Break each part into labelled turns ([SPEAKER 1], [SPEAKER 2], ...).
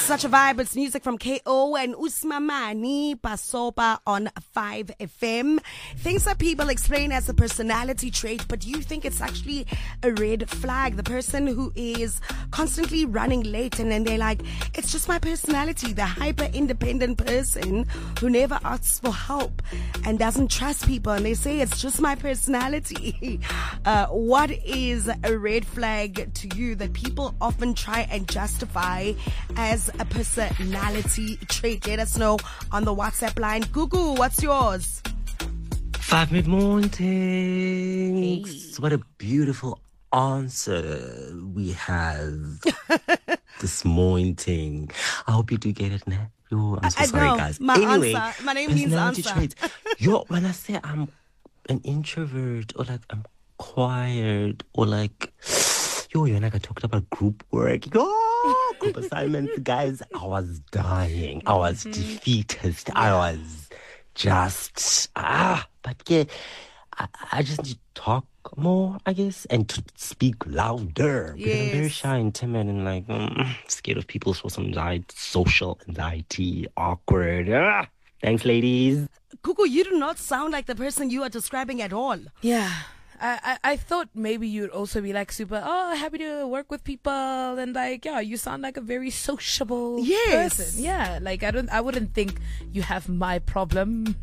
[SPEAKER 1] Such a vibe. It's music from KO and Usmamani Pasopa on 5FM. Things that people explain as a personality trait, but you think it's actually a red flag. The person who is constantly running late and then they're like, it's just my personality. The hyper-independent person who never asks for help and doesn't trust people, and they say it's just my personality. What is a red flag to you that people often try and justify as a personality trait? Let us know on the WhatsApp line. Gugu, what's yours?
[SPEAKER 2] 5 mid-morning.
[SPEAKER 1] Hey.
[SPEAKER 2] What a beautiful answer we have this morning. I hope you do get it now. I'm so sorry,
[SPEAKER 1] know.
[SPEAKER 2] guys.
[SPEAKER 1] My
[SPEAKER 2] Anyway,
[SPEAKER 1] answer. My name means
[SPEAKER 2] personality
[SPEAKER 1] answer.
[SPEAKER 2] traits. When I say I'm an introvert or like I'm quiet or like, I talked about group work. Group assignments, guys. I was dying. I was defeated. I was just, but yeah, I just need to talk more, I guess, and to speak louder. Because I'm very
[SPEAKER 1] Yes.
[SPEAKER 2] shy and timid and like, scared of people, social anxiety, awkward. Thanks, ladies.
[SPEAKER 1] Gugu, you do not sound like the person you are describing at all.
[SPEAKER 3] Yeah. I thought maybe you'd also be like super, happy to work with people, and like, you sound like a very sociable
[SPEAKER 1] Yes.
[SPEAKER 3] person. Yeah, like I wouldn't think you have my problem.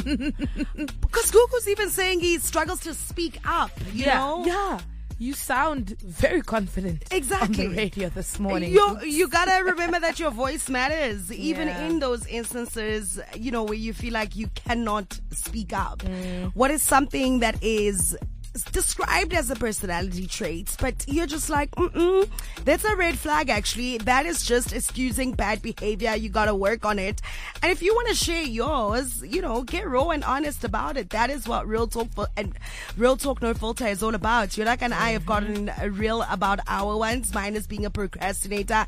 [SPEAKER 1] Because Gugu's even saying he struggles to speak up, you know?
[SPEAKER 3] Yeah. You sound very confident
[SPEAKER 1] Exactly.
[SPEAKER 3] on the radio this morning.
[SPEAKER 1] You gotta remember that your voice matters, even
[SPEAKER 3] Yeah.
[SPEAKER 1] in those instances, where you feel like you cannot speak up. What is something that is described as a personality trait, but you're just like, that's a red flag actually. That is just excusing bad behavior. You gotta work on it. And if you want to share yours, get raw and honest about it. That is what Real Talk Real Talk No Filter is all about. You're like, and I have gotten real about our ones. Mine is being a procrastinator.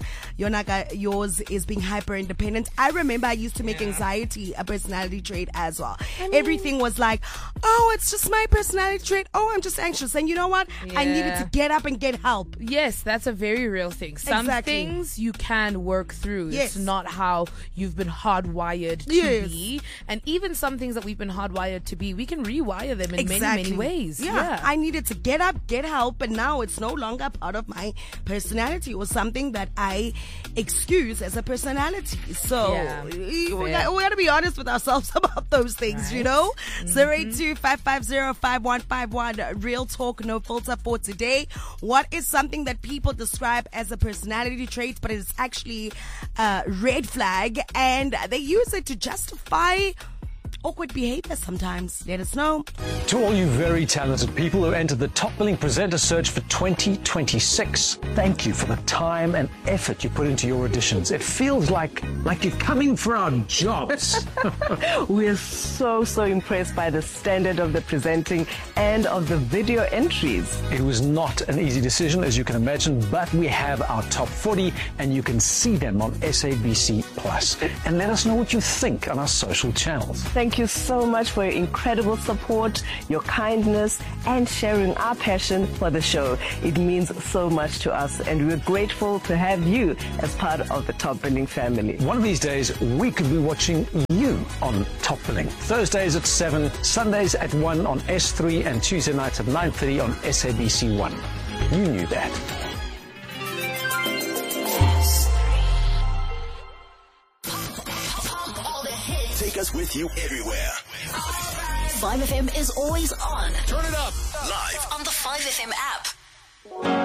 [SPEAKER 1] Yours is being hyper independent. I remember I used to make anxiety a personality trait as well. Everything was like, it's just my personality trait. I'm just anxious. And you know what? I needed to get up and get help.
[SPEAKER 3] Yes, that's a very real thing. Some
[SPEAKER 1] Exactly.
[SPEAKER 3] things you can work through.
[SPEAKER 1] Yes.
[SPEAKER 3] It's not how you've been hardwired to
[SPEAKER 1] Yes.
[SPEAKER 3] be. And even some things that we've been hardwired to be, we can rewire them in many,
[SPEAKER 1] Exactly.
[SPEAKER 3] many ways.
[SPEAKER 1] Yeah. I needed to get up, get help, and now it's no longer part of my personality or something that I excuse as a personality. So
[SPEAKER 3] Yeah.
[SPEAKER 1] we
[SPEAKER 3] Fair.
[SPEAKER 1] got to be honest with ourselves about those things,
[SPEAKER 3] Right.
[SPEAKER 1] 082-550-5151. Real Talk No Filter for today. What is something that people describe as a personality trait, but it's actually a red flag, and they use it to justify awkward behavior sometimes? Let us know.
[SPEAKER 4] To all you very talented people who entered the Top Billing Presenter Search for 2026, thank you for the time and effort you put into your auditions. It feels like you're coming for our jobs.
[SPEAKER 5] We are so impressed by the standard of the presenting and of the video entries.
[SPEAKER 4] It was not an easy decision, as you can imagine, but we have our top 40 and you can see them on SABC Plus. And let us know what you think on our social channels.
[SPEAKER 5] Thank you so much for your incredible support, your kindness, and sharing our passion for the show. It means so much to us, and we're grateful to have you as part of the Top Billing family.
[SPEAKER 4] One of these days, we could be watching you on Top Billing. Thursdays at 7, Sundays at 1 on S3, and Tuesday nights at 9:30 on SABC 1. You knew that.
[SPEAKER 6] Take us with you everywhere.
[SPEAKER 7] 5FM is always on.
[SPEAKER 6] Turn it up. Live
[SPEAKER 7] On the 5FM app.